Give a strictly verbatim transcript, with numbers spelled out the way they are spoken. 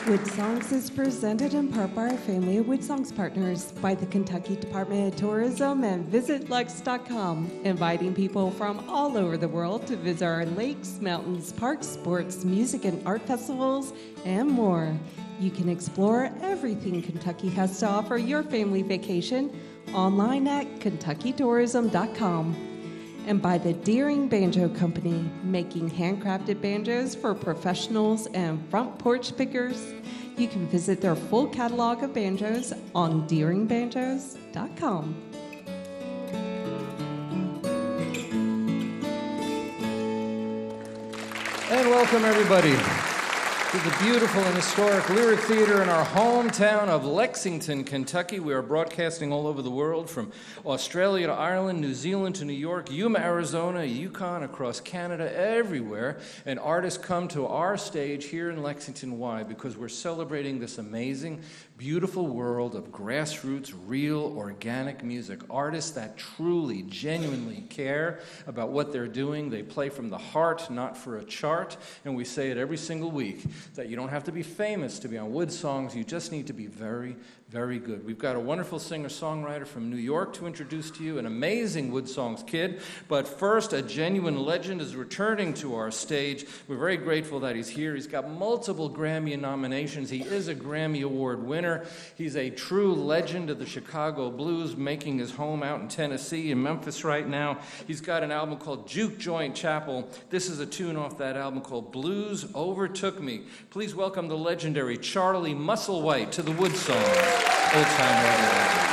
Wood Songs is presented in part by our family of Wood Songs partners, by the Kentucky Department of Tourism and Visit Lex dot com, inviting people from all over the world to visit our lakes, mountains, parks, sports, music and art festivals, and more. You can explore everything Kentucky has to offer your family vacation online at kentucky tourism dot com. And by the Deering Banjo Company, making handcrafted banjos for professionals and front porch pickers. You can visit their full catalog of banjos on deering banjos dot com. And welcome, everybody, to the beautiful and historic Lyric Theater in our hometown of Lexington, Kentucky. We are broadcasting all over the world, from Australia to Ireland, New Zealand to New York, Yuma, Arizona, Yukon, across Canada, everywhere. And artists come to our stage here in Lexington. Why? Because we're celebrating this amazing, beautiful world of grassroots, real, organic music. Artists that truly, genuinely care about what they're doing. They play from the heart, not for a chart. And we say it every single week, that you don't have to be famous to be on Wood Songs. You just need to be very, very good. We've got a wonderful singer-songwriter from New York to introduce to you, an amazing Wood Songs kid. But first, a genuine legend is returning to our stage. We're very grateful that he's here. He's got multiple Grammy nominations. He is a Grammy Award winner. He's a true legend of the Chicago blues, making his home out in Tennessee, in Memphis right now. He's got an album called Juke Joint Chapel. This is a tune off that album called Blues Overtook Me. Please welcome the legendary Charlie Musselwhite to the Wood Songs Old Time Radio.